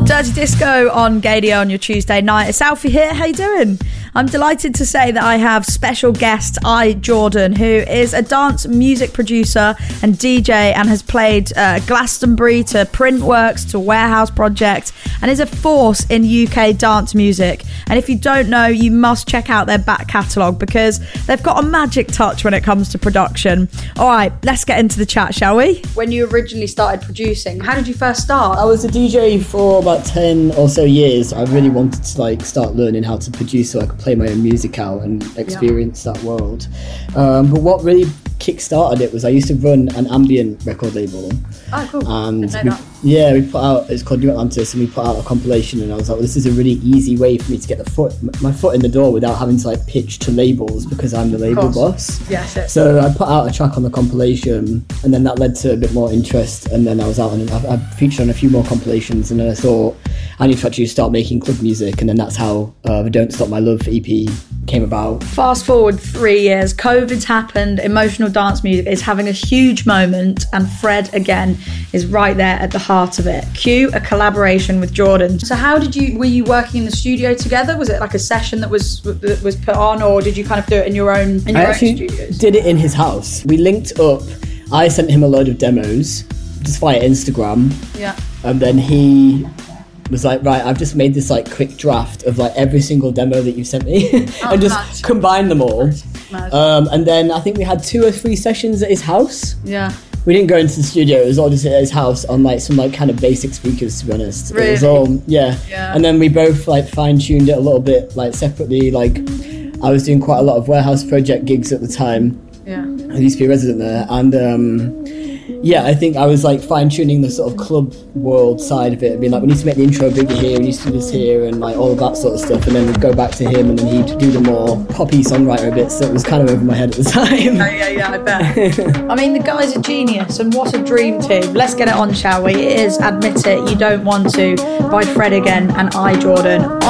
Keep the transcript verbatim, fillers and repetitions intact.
Dirty Disco on Gaydio on your Tuesday night. It's Alfie here. How you doing? I'm delighted to say that I have special guest I, Jordan, who is a dance music producer and D J and has played uh, Glastonbury to Printworks to Warehouse Project and is a force in U K dance music. And if you don't know, you must check out their back catalogue because they've got a magic touch when it comes to production. All right, let's get into the chat, shall we? When you originally started producing, how did you first start? I was a D J for about ten or so years. I really wanted to like start learning how to produce so I could play my own music out and experience yeah. that world. Um, but what really kick-started it was I used to run an ambient record label. Oh, cool. And we, yeah, we put out, it's called New Atlantis, and we put out a compilation, and I was like, well, this is a really easy way for me to get the foot, my foot in the door without having to like pitch to labels because I'm the label boss. Yes, yes. So I put out a track on the compilation, and then that led to a bit more interest, and then I was out and I, I featured on a few more compilations, and then I thought I need to actually start making club music, and then that's how uh, the Don't Stop My Love E P came about. Fast forward three years, COVID's happened, emotional dance music is having a huge moment, and Fred again is right there at the heart of it. Cue a collaboration with Jordan. So how did you, were you working in the studio together? Was it like a session that was that was put on, or did you kind of do it in your own in your I own actually studios? Did it in his house. We linked up. I sent him a load of demos just via Instagram. Yeah. And then he was like, right, I've just made this like quick draft of like every single demo that you've sent me oh, and just mad. combined them all. Mad. Um, and then I think we had two or three sessions at his house. Yeah. We didn't go into the studio, it was all just at his house on like some like kind of basic speakers, to be honest. Really? It was all, yeah. yeah. And then we both like fine-tuned it a little bit like separately. Like I was doing quite a lot of Warehouse Project gigs at the time. Yeah. I used to be a resident there, and um, yeah, I think I was like fine-tuning the sort of club world side of it, being like, we need to make the intro bigger here, we need to do this here, and like all of that sort of stuff, and then we'd go back to him, and then he'd do the more poppy songwriter bits that was kind of over my head at the time. Yeah, yeah, yeah, I bet. I mean, the guy's a genius, and what a dream team. Let's get it on, shall we? It is Admit It, You Don't Want To by Fred again and I, Jordan.